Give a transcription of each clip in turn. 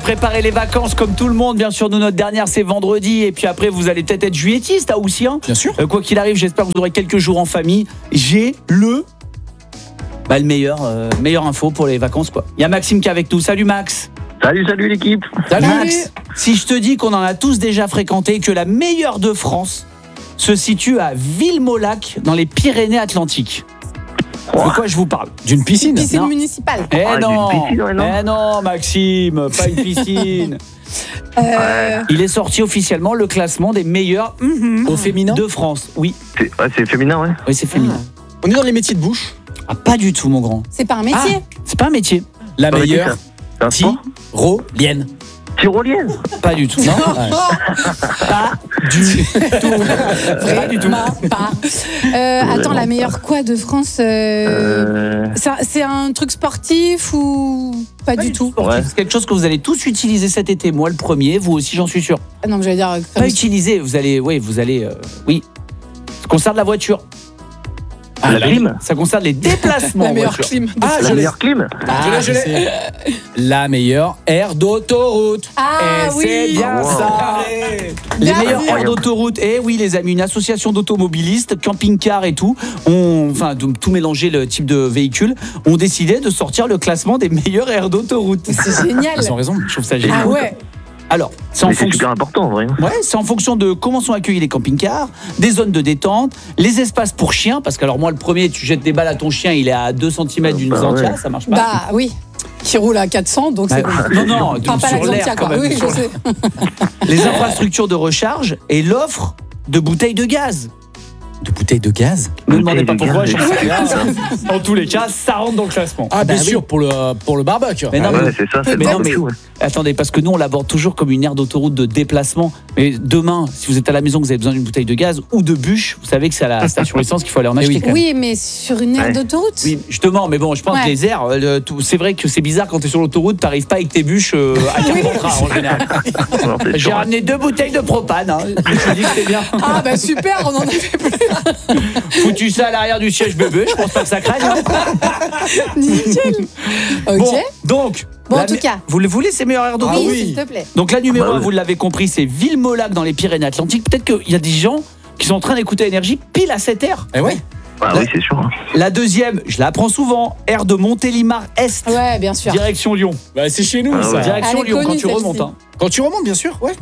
préparez les vacances comme tout le monde. Bien sûr, nous, notre dernière, c'est vendredi. Et puis après, vous allez peut-être être juillettiste, aussi. Hein. Bien sûr. Quoi qu'il arrive, j'espère que vous aurez quelques jours en famille. J'ai le meilleur info pour les vacances, quoi. Il y a Maxime qui est avec nous. Salut Max. Salut l'équipe. Salut. Max, si je te dis qu'on en a tous déjà fréquenté et que la meilleure de France se situe à Villemolac dans les Pyrénées-Atlantiques. De quoi je vous parle? D'une piscine. Piscine Non. municipale. Non, Maxime, pas une piscine. Il est sorti officiellement le classement des meilleurs Au féminin de France. Oui, C'est féminin, ouais. oui, c'est féminin. On est dans les métiers de bouche. Ah, pas du tout, mon grand. C'est pas un métier. C'est pas un métier. La Pas meilleure C'est un sport tyrolienne. Tyrolienne. Pas du tout. Non. Ouais. Pas du tout. Pas du tout. Pas. Attends, la meilleure quoi de France C'est un truc sportif ou pas du tout? Ouais. C'est quelque chose que vous allez tous utiliser cet été. Moi, le premier, vous aussi, j'en suis sûr. Ah non, mais j'allais dire. Pas utiliser, vous allez. Ça concerne la voiture. La clim. Ça concerne les déplacements. La en meilleure voiture. clim. La meilleure clim. Je l'ai. La meilleure aire d'autoroute. Ah oui. C'est bien Wow. ça. Les Bien meilleures vu. aires d'autoroute. Eh oui, les amis, une association d'automobilistes, camping-car et tout, tout mélanger le type de véhicule, ont décidé de sortir le classement des meilleures aires d'autoroute. C'est génial. Ils ont raison. Je trouve ça génial. Ah ouais. Alors, c'est en Mais c'est fonction. super important, en vrai. Ouais, c'est en fonction de comment sont accueillis les camping-cars, des zones de détente, les espaces pour chiens, parce que alors moi le premier, tu jettes des balles à ton chien, il est à 2 cm d'une Bah Xantia, ouais. ça marche pas. Bah oui. Qui roule à 400, donc c'est Bah, bon. non, Enfin, pas sur la l'air Xantia, quand quoi. même. Oui, je sais. Les infrastructures de recharge et l'offre de bouteilles de gaz. De bouteilles de gaz. Ne me demandez pas Bouteilles de pourquoi, gaz, j'en sais rien. c'est Dans tous les cas, ça rentre dans le classement. Ah, Bah bien oui. sûr, pour le barbecue. Mais non, Ouais, c'est ça, c'est mais le non, mais barbecue, ouais. attendez, parce que nous on l'aborde toujours comme une aire d'autoroute de déplacement. Mais demain, si vous êtes à la maison, que vous avez besoin d'une bouteille de gaz ou de bûche, vous savez que c'est à la station essence qu'il faut aller en acheter. oui. quand même. Oui, mais sur une aire Ouais. d'autoroute. Oui, justement, mais bon, je pense Ouais. que les airs, c'est vrai que c'est bizarre quand t'es sur l'autoroute, t'arrives pas avec tes bûches à Carpentras en général. Non, c'est J'ai sûr, ouais. ramené 2 bouteilles de propane, hein. Je me suis dit que c'était bien. Ah bah super, on en avait plus. Foutu ça à l'arrière du siège bébé, je pense pas que ça craigne. Hein. Nickel. Ok. Bon, donc, Bon, la en tout mé- cas. vous voulez ces meilleures aires d'autoroute? Oui, s'il te plaît. Donc la numéro Bah 1, oui. vous l'avez compris, c'est Villemolac dans les Pyrénées-Atlantiques. Peut-être qu'il y a des gens qui sont en train d'écouter Énergie pile à cette aire. Eh ouais. Ah oui, c'est sûr. La deuxième, je la prends souvent, aire de Montélimar Est, Ouais, bien sûr. direction Lyon. Bah, c'est chez nous, Ah ça. ouais. Direction Elle est Lyon quand connue, tu remontes. celle-ci. Hein. Quand tu remontes, bien sûr, ouais.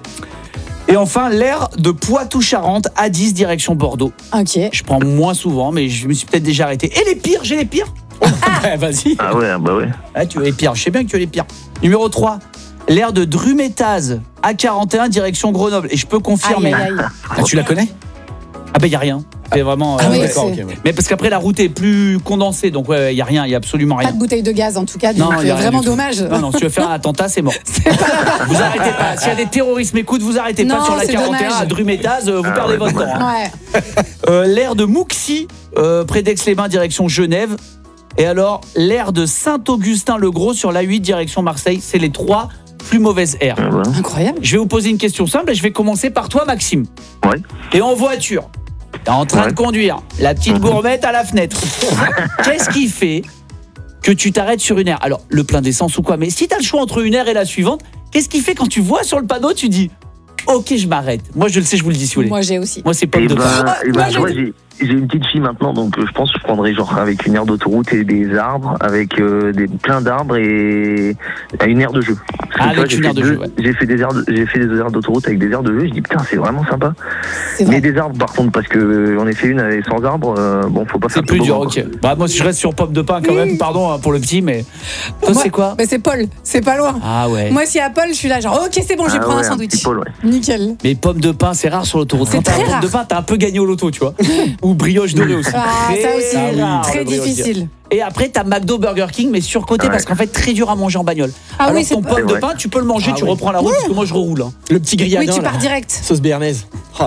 Et enfin, l'aire de Poitou-Charentes, A10, direction Bordeaux. Ok. Je prends moins souvent, mais je me suis peut-être déjà arrêté. Et les pires, j'ai les pires. Bah, vas-y. Ah ouais, bah ouais. Ah, tu as les pires, je sais bien que tu as les pires. Numéro 3, l'aire de Drumétaz, A41, direction Grenoble. Et je peux confirmer. Aïe, aïe, aïe. Ah, tu la connais? Ah ben, il n'y a rien. C'est vraiment... Ah, oui, oui, d'accord, c'est- ok. Ouais. Mais parce qu'après, la route est plus condensée, donc ouais, il n'y a rien, il n'y a absolument Pas rien. de bouteille de gaz en tout cas, donc il y a rien vraiment du tout. dommage. Non, si tu veux faire un attentat, c'est mort. Vous arrêtez pas. S'il y a des terroristes m'écoutent, vous arrêtez pas Non, sur la c'est 41 dommage. à Drumétaz, vous perdez ouais, votre bon. temps. Hein. Ouais. L'aire de Mouxy, près d'Aix-les-Bains, direction Genève. Et alors, l'aire de Saint-Augustin-le-Gros sur l'A8, direction Marseille. C'est les 3 plus mauvaises aires. Ah ouais. Incroyable. Je vais vous poser une question simple et je vais commencer par toi, Maxime. Ouais. Et en voiture, t'es en train de conduire, la petite gourmette à la fenêtre. Qu'est-ce qui fait que tu t'arrêtes sur une aire? Alors, le plein d'essence ou quoi, mais si t'as le choix entre une aire et la suivante, qu'est-ce qui fait quand tu vois sur le panneau, tu dis ok, je m'arrête. Moi, je le sais, je vous le dis si vous voulez. Moi j'ai aussi. Moi, c'est pomme Et de pain. bah, j'ai une petite fille maintenant, donc je pense que je prendrais genre avec une aire d'autoroute et des arbres, avec plein d'arbres et une aire de jeu. Parce que, Avec tu une vois, aire de jeu, ouais. J'ai fait des aires d'autoroute avec des aires de jeu. Je dis putain, c'est vraiment sympa. C'est vrai. Mais des arbres par contre, parce que j'en ai fait une avec sans arbres, bon, faut pas C'est faire plus dur, toboggan, ok. Bah, moi, je reste sur pomme de pain quand même, pardon hein, pour le petit, mais. Toi, Moi- c'est quoi? Mais c'est Paul, c'est pas loin. Ah ouais. Moi, si à Paul, je suis là, genre, ok, c'est bon, je vais Ah prendre ouais, un un sandwich. petit Paul, ouais. Nickel. Mais pomme de pain, c'est rare sur l'autoroute. C'est Quand t'as très la pomme de rare. pain, t'as un peu gagné au loto, tu vois. Ou brioche dorée aussi. Ah, ça aussi, Très rare, très le brioche difficile. dorée. Et après, t'as McDo, Burger King, mais surcoté Ouais. parce qu'en fait, très dur à manger en bagnole. Ah Alors oui, c'est ton pas- pomme de Ouais. pain, tu peux le manger, Ah tu oui. reprends la route, parce que moi, je reroule. Hein. Le petit grillagin. Oui, tu là. pars direct. Sauce béarnaise. Oh là.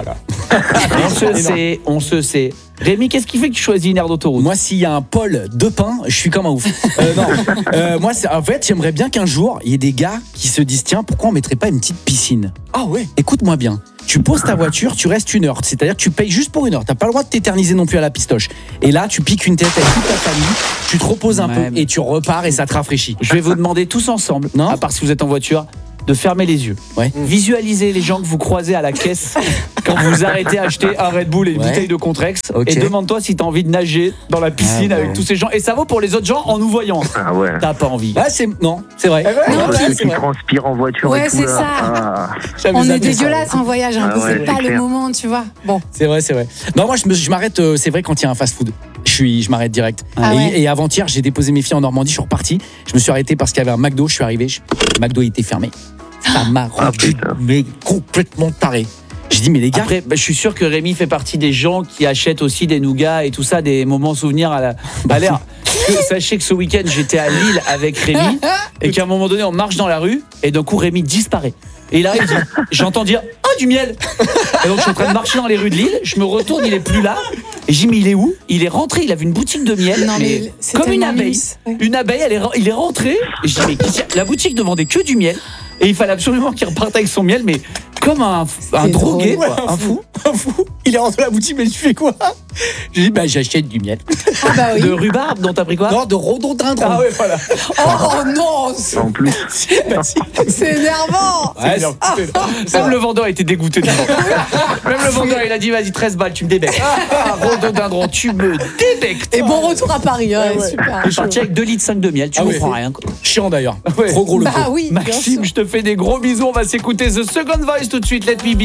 On se sait. Rémi, qu'est-ce qui fait que tu choisis une aire d'autoroute? Moi, s'il y a un pôle de pain, je suis comme un ouf. Moi, en fait, j'aimerais bien qu'un jour, il y ait des gars qui se disent tiens, pourquoi on mettrait pas une petite piscine? Ah ouais. Écoute-moi bien. Tu poses ta voiture, tu restes 1 heure. C'est-à-dire que tu payes juste pour 1 heure. T'as pas le droit de t'éterniser non plus à la pistoche. Et là, tu piques une tête avec toute ta famille, tu te reposes un peu et tu repars et ça te rafraîchit. Je vais vous demander tous ensemble, Non à part si vous êtes en voiture, de fermer les yeux. Ouais. Visualisez les gens que vous croisez à la caisse quand vous arrêtez à acheter un Red Bull et une bouteille de Contrex. Ok. Et demande-toi si t'as envie de nager dans la piscine avec tous ces gens. Et ça vaut pour les autres gens en nous voyant. Ah ouais. T'as pas envie. Ah, non, c'est vrai. Ceux qui transpirent en voiture Ouais, et tout c'est là. ça. Ah. On est dégueulasse en voyage, hein, Ah ouais, c'est pas c'est le clair. moment, tu vois. Bon. C'est vrai. Non, moi, je m'arrête, c'est vrai, quand il y a un fast-food. Je m'arrête direct. Ah ouais. Et avant-hier, j'ai déposé mes filles en Normandie, je suis reparti. Je me suis arrêté parce qu'il y avait un McDo, je suis arrivé. Le McDo était fermé. Ça m'a rendu putain. mais complètement taré. J'ai dit, mais les gars. Après, je suis sûr que Rémi fait partie des gens qui achètent aussi des nougats et tout ça, des moments souvenirs à l'air. Sachez que ce week-end, j'étais à Lille avec Rémi et qu'à un moment donné, on marche dans la rue et d'un coup, Rémi disparaît. Et là, il dit, j'entends dire « Oh, du miel !» Et donc, je suis en train de marcher dans les rues de Lille, je me retourne, il est plus là. Et je dis, mais il est où? Il est rentré, il avait une boutique de miel, Non, mais c'est comme une tellement abeille. lisse. Ouais. Une abeille, il est rentré. Et je dis, mais la boutique ne vendait que du miel. Et il fallait absolument qu'il reparte avec son miel, mais comme un drogué, drôle. quoi, un fou. Un fou. Il est rentré dans la boutique, mais tu fais quoi? J'ai dit, bah, j'achète du miel. Ah bah oui. De rhubarbe, dont t'as pris quoi? Non, de rhododendron. Ah ouais, voilà. Oh non, En plus. Bah, si. c'est énervant. Ouais, Même le vendeur était dégoûté de vendre. Même le vendeur, il a dit, vas-y, 13 balles, tu me débectes. Ah, rhododendron, tu me débectes. Et bon retour à Paris, hein, Ouais. super. Je suis parti avec 2,5 litres de miel, tu Ah ouais. comprends rien, quoi. chiant d'ailleurs. Ouais. Trop gros le Bah pot. oui, bien Maxime, sûr. je te fais des gros bisous. On va s'écouter The Second Voice tout de suite. Let me be.